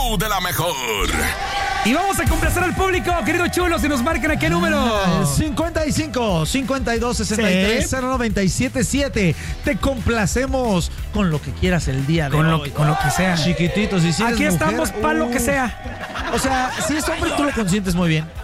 show de la mejor. Y vamos a complacer al público, querido chulo, si nos marcan a qué número. 55 52 63 0977. Te complacemos con lo que quieras el día de hoy. Con lo que sea. Chiquititos, y si eres Aquí mujer, estamos para lo que sea. O sea, si es hombre, tú lo consientes muy bien.